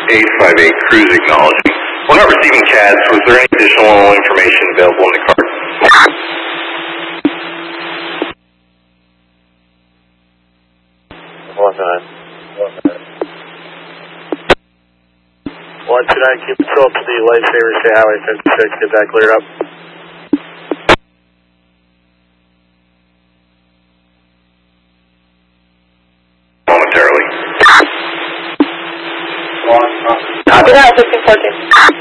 858 cruise acknowledging. We're not receiving CADs. Was there any additional information available in the card? One tonight, keep control to the lifesaver, say Highway 56, get that cleared up. Momentarily. Copy that, 1514.